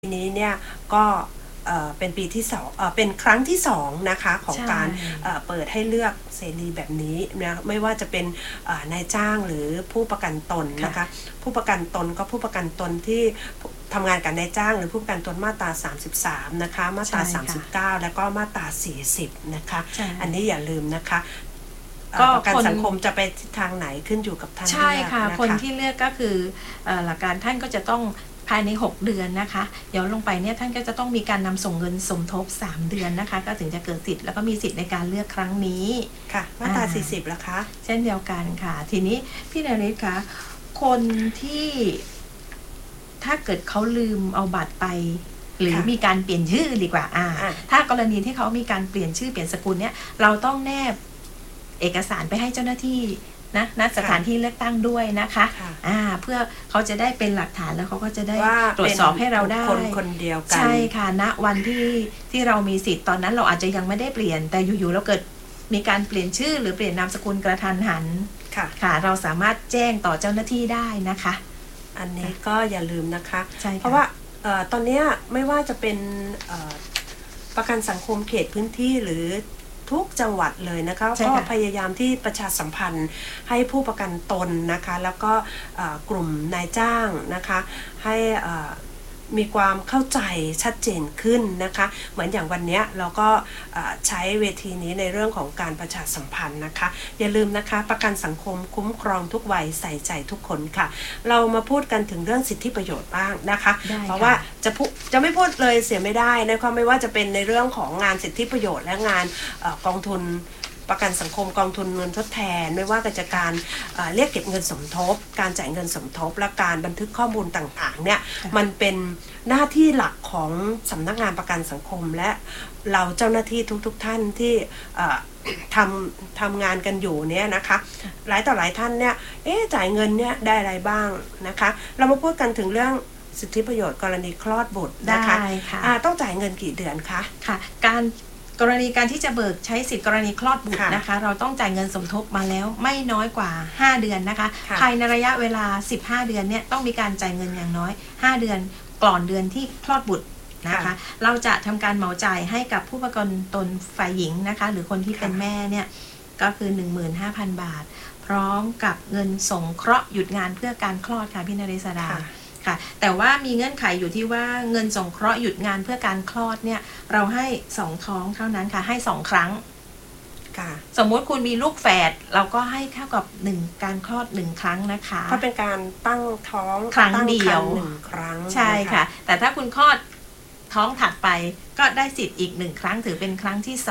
ปีนี้เนี่ยก็เป็นปีที่2เป็นครั้งที่2นะคะของการเปิดให้เลือกเสรีแบบนี้นะไม่ว่าจะเป็นนายจ้างหรือผู้ประกันตนนะคะผู้ประกันตนก็ผู้ประกันตนที่ทำงานกับนายจ้างหรือผู้ประกันตนมาตรา33นะคะมาตรา39แล้วก็มาตรา40นะคะอันนี้อย่าลืมนะคะประกันสังคมจะไปทางไหนขึ้นอยู่กับท่านเลือกใช่ค่ะคนที่เลือกก็คือหลักการท่านก็จะต้องภายใน6เดือนนะคะย้อนลงไปเนี่ยท่านก็จะต้องมีการนำส่งเงินสมทบ3เดือนนะคะก็ถึงจะเกิดสิทธิ์แล้วก็มีสิทธิ์ในการเลือกครั้งนี้ค่ะมาตรา40ล่ะคะเช่นเดียวกันค่ะทีนี้พี่นฤทธิ์คะคนที่ถ้าเกิดเขาลืมเอาบัตรไปหรือมีการเปลี่ยนชื่อดีกว่าถ้ากรณีที่เขามีการเปลี่ยนชื่อเปลี่ยนสกุลเนี่ยเราต้องแนบเอกสารไปให้เจ้าหน้าที่ณสถานที่เลือกตั้งด้วยนะคะเพื่อเขาจะได้เป็นหลักฐานแล้วเขาก็จะได้ตรวจสอบให้เราได้คนเดียวกันใช่ค่ะณวันที่เรามีสิทธิ์ตอนนั้นเราอาจจะยังไม่ได้เปลี่ยนแต่อยู่ๆเราเกิดมีการเปลี่ยนชื่อหรือเปลี่ยนนามสกุลกระทันหันค่ะเราสามารถแจ้งต่อเจ้าหน้าที่ได้นะคะอันนี้ก็อย่าลืมนะคะเพราะว่าตอนนี้ไม่ว่าจะเป็นประกันสังคมเขตพื้นที่หรือทุกจังหวัดเลยนะคะก็พยายามที่ประชาสัมพันธ์ให้ผู้ประกันตนนะคะแล้วก็กลุ่มนายจ้างนะคะให้มีความเข้าใจชัดเจนขึ้นนะคะเหมือนอย่างวันนี้เราก็ใช้เวทีนี้ในเรื่องของการประชาสัมพันธ์นะคะอย่าลืมนะคะประกันสังคมคุ้มครองทุกวัยใส่ใจทุกคนค่ะเรามาพูดกันถึงเรื่องสิทธิประโยชน์บ้างนะคะเพราะว่าจะไม่พูดเลยเสียไม่ได้นะคะไม่ว่าจะเป็นในเรื่องของงานสิทธิประโยชน์และงานกองทุนประกันสังคมกองทุนเงินทดแทนไม่ว่าจะการเรียกเก็บเงินสมทบการจ่ายเงินสมทบและการบันทึกข้อมูลต่างๆเนี่ยมันเป็นหน้าที่หลักของสำนักงานประกันสังคมและเราเจ้าหน้าที่ทุกท่านที่ทำงานกันอยู่เนี่ยนะคะหลายต่อหลายท่านเนี่ยจ่ายเงินเนี่ยได้อะไรบ้างนะคะเรามาพูดกันถึงเรื่องสิทธิประโยชน์กรณีคลอดบุตรนะคะต้องจ่ายเงินกี่เดือนคะค่ะกรณีการที่จะเบิกใช้สิทธิกรณีคลอดบุตรนะคะเราต้องจ่ายเงินสมทบมาแล้วไม่น้อยกว่า5เดือนนะคะภายในระยะเวลา15เดือนเนี่ยต้องมีการจ่ายเงินอย่างน้อย5เดือนก่อนเดือนที่คลอดบุตรนะคะเราจะทำการเหมาจ่ายให้กับผู้ประกันตนฝ่ายหญิงนะคะหรือคนที่เป็นแม่เนี่ยก็คือ 15,000 บาทพร้อมกับเงินสงเคราะห์หยุดงานเพื่อการคลอดค่ะพี่นฤศราค่ะแต่ว่ามีเงื่อนไขอยู่ที่ว่าเงินสงเคราะห์หยุดงานเพื่อการคลอดเนี่ยเราให้2ท้องเท่านั้นค่ะให้2ครั้งค่ะสมมติคุณมีลูกแฝดเราก็ให้เท่ากับ1การคลอด1ครั้งนะคะเพราะเป็นการตั้งท้องครั้งเดียว 1ครั้งใช่ค่ะแต่ถ้าคุณคลอดท้องถัดไปก็ได้สิทธิ์อีก1ครั้งถือเป็นครั้งที่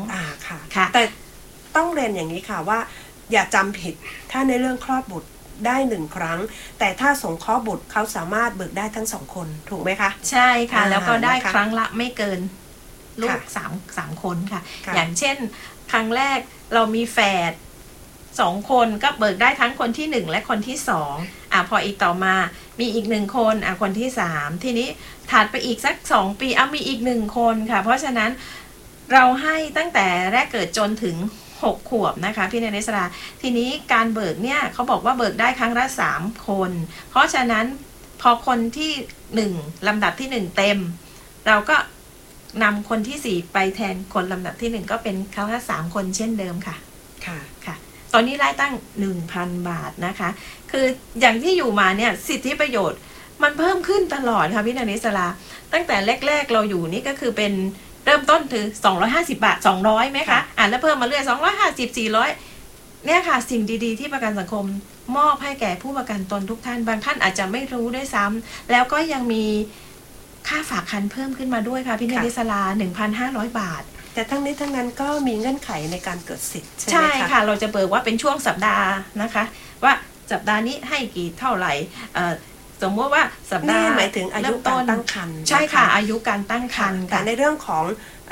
2 ค่ะแต่ต้องเรียนอย่างนี้ค่ะว่าอย่าจำผิดถ้าในเรื่องคลอดบุตรได้1ครั้งแต่ถ้าสงเคราะห์บุตรเขาสามารถเบิกได้ทั้ง2คนถูกไหมคะใช่ค่ะแล้วก็ได้ครั้งละไม่เกินลูก3คนค่ะอย่างเช่นครั้งแรกเรามีแฝด2คนก็เบิกได้ทั้งคนที่1และคนที่2พออีกต่อมามีอีก1คนคนที่3ทีนี้ถัดไปอีกสัก2ปีมีอีก1คนค่ะเพราะฉะนั้นเราให้ตั้งแต่แรกเกิดจนถึง6 ขวบนะคะพี่นฤศราทีนี้การเบิกเนี่ยเขาบอกว่าเบิกได้ครั้งละ3คนเพราะฉะนั้นพอคนที่1ลำดับที่1เต็มเราก็นำคนที่4ไปแทนคนลำดับที่1ก็เป็นครั้งละ3คนเช่นเดิมค่ะค่ะตอนนี้ได้ตั้ง 1,000 บาทนะคะคืออย่างที่อยู่มาเนี่ยสิทธิประโยชน์มันเพิ่มขึ้นตลอดค่ะพี่นฤศราตั้งแต่แรกๆเราอยู่นี่ก็คือเป็นเริ่มต้นคือ250 บาท200ไหมคะแล้วเพิ่มมาเรื่อย250 400เนี่ยค่ะสิ่งดีๆที่ประกันสังคมมอบให้แก่ผู้ประกันตนทุกท่านบางท่านอาจจะไม่รู้ด้วยซ้ำแล้วก็ยังมีค่าฝากคันเพิ่มขึ้นมาด้วยค่ะพี่นฤศรา 1,500 บาทแต่ทั้งนี้ทั้งนั้นก็มีเงื่อนไขในการเกิดสิทธิ์ใช่ค่ะเราจะเบิกว่าเป็นช่วงสัปดาห์นะคะว่าสัปดาห์นี้ให้กี่เท่าไหร่สมมติว่าสัปดาห์หมายถึงอายุการตั้งครรภ์ใช่ค่ะอายุการตั้งครรภ์แต่ในเรื่องของ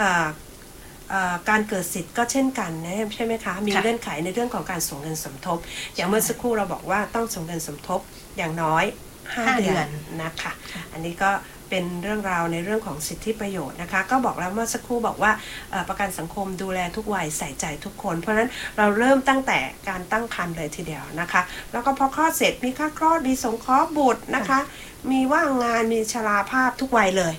การเกิดสิทธิ์ก็เช่นกันนะใช่ไหมคะมีเงื่อนไขในเรื่องของการส่งเงินสมทบอย่างเมื่อสักครู่เราบอกว่าต้องส่งเงินสมทบอย่างน้อย5 เดือนนะคะอันนี้ก็เป็นเรื่องราวในเรื่องของสิทธิประโยชน์นะคะก็บอกแล้วเมื่อสักครู่บอกว่าประกันสังคมดูแลทุกวัยใส่ใจทุกคนเพราะฉะนั้นเราเริ่มตั้งแต่การตั้งครรภ์เลยทีเดียวนะคะแล้วก็พอคลอดเสร็จมีค่าคลอดมีสงเคราะห์บุตรนะคะมีว่างงานมีชราภาพทุกวัยเลย